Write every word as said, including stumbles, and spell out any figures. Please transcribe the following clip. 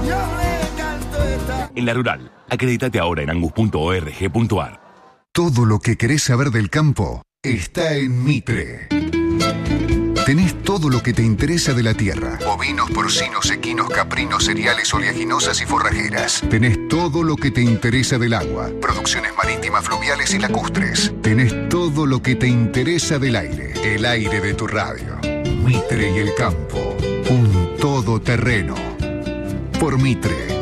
En La Rural, acreditate ahora en angus punto org punto ar. Todo lo que querés saber del campo está en Mitre. Tenés todo lo que te interesa de la tierra. Bovinos, porcinos, equinos, caprinos, cereales, oleaginosas y forrajeras. Tenés todo lo que te interesa del agua. Producciones marítimas, fluviales y lacustres. Tenés todo lo que te interesa del aire. El aire de tu radio. Mitre y el campo. Un todoterreno. Por Mitre.